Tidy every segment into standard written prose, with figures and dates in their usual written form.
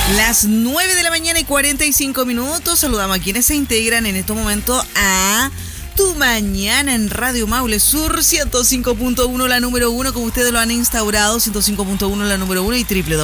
Las 9 de la mañana y 45 minutos. Saludamos a quienes se integran en este momento a Tu Mañana en Radio Maule Sur 105.1, la número 1, como ustedes lo han instaurado, 105.1 la número 1 y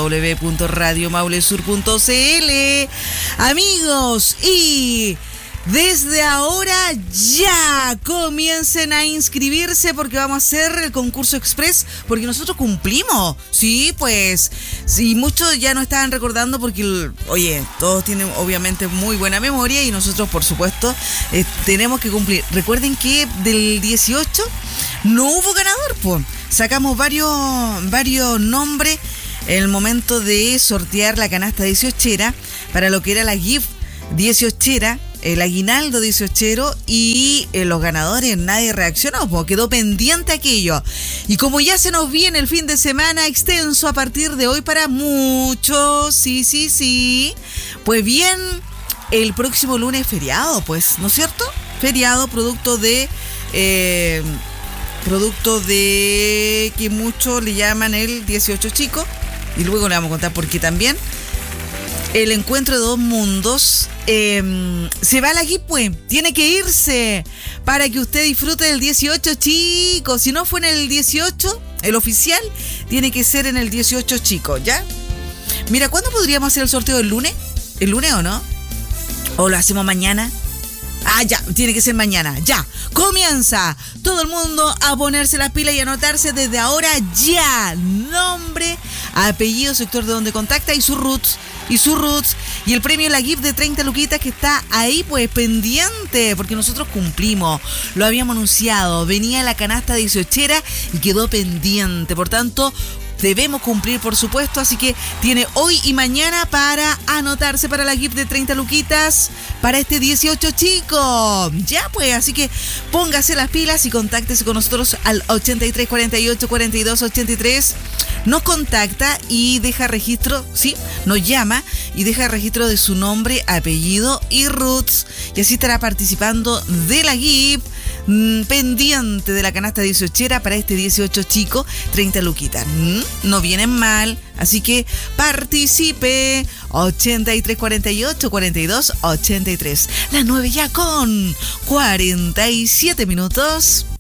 www.radiomaulesur.cl. Amigos, y desde ahora ya comiencen a inscribirse porque vamos a hacer el concurso express, porque nosotros cumplimos. Sí, pues, sí, muchos ya nos estaban recordando porque, oye, todos tienen obviamente muy buena memoria y nosotros, por supuesto, tenemos que cumplir. Recuerden que del 18 no hubo ganador, pues. Sacamos varios nombres en el momento de sortear la canasta 18era para lo que era la gift 18era, el aguinaldo 18ero, y los ganadores nadie reaccionó, pues quedó pendiente aquello. Y como ya se nos viene el fin de semana extenso a partir de hoy para muchos, sí, pues bien, el próximo lunes es feriado, pues, ¿no es cierto? Feriado, producto de que muchos le llaman el 18 chico, y luego le vamos a contar por qué también. El encuentro de dos mundos se va a la pues tiene que irse para que usted disfrute del 18, chicos. Si no fue en el 18, el oficial, tiene que ser en el 18, chicos, ¿ya? Mira, ¿cuándo podríamos hacer el sorteo? ¿El lunes? ¿El lunes o no? ¿O lo hacemos mañana? Ah, ya, tiene que ser mañana, ya. Comienza todo el mundo a ponerse las pilas y anotarse desde ahora ya. Nombre, apellido, sector de donde contacta y sus roots. Y el premio La Gift de 30 luquitas que está ahí, pues, pendiente, porque nosotros cumplimos. Lo habíamos anunciado. Venía la canasta 18era y quedó pendiente. Por tanto, debemos cumplir, por supuesto, así que tiene hoy y mañana para anotarse para la gift de 30 luquitas para este 18, chicos. Ya, pues, así que póngase las pilas y contáctese con nosotros al 83 48 42 83. Nos contacta y deja registro, sí, nos llama y deja registro de su nombre, apellido y roots, y así estará participando de la gift pendiente de la canasta 18era para este 18, chico, 30 luquitas. No vienen mal, así que participe. 83 48 42 83. Las 9 ya con 47 minutos.